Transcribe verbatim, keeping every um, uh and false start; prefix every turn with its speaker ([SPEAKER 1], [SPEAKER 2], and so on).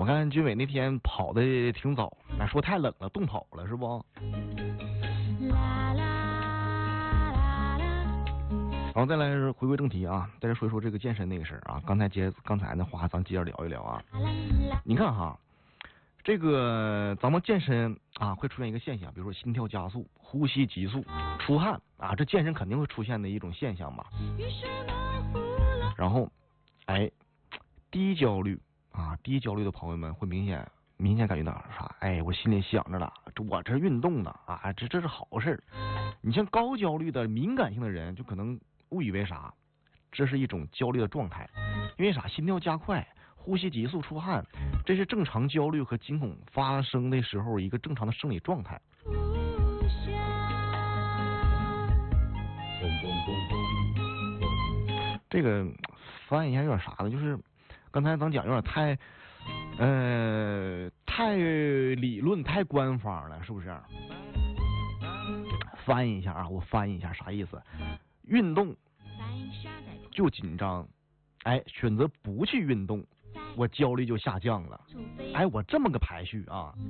[SPEAKER 1] 看军伟那天跑的挺早，那说太冷了，冻跑了是不？然后再来是回归正题啊，再来说一说这个健身那个事儿啊。刚才接刚才的话，咱接着聊一聊啊。你看哈，这个咱们健身啊，会出现一个现象，比如说心跳加速、呼吸急速、出汗啊，这健身肯定会出现的一种现象吧。然后，哎，低焦虑啊，低焦虑的朋友们会明显明显感觉到啥？哎，我心里想着了，我这运动的啊，这这是好事儿。你像高焦虑的敏感性的人，就可能误以为啥？这是一种焦虑的状态，因为啥？心跳加快，呼吸急速，出汗，这是正常焦虑和惊恐发生的时候一个正常的生理状态。这个翻译一下有点啥呢？就是刚才咱讲有点太，呃，太理论、太官方了，是不是？翻译一下啊，我翻译一下啥意思？运动就紧张，哎，选择不去运动，我焦虑就下降了。哎，我这么个排序啊。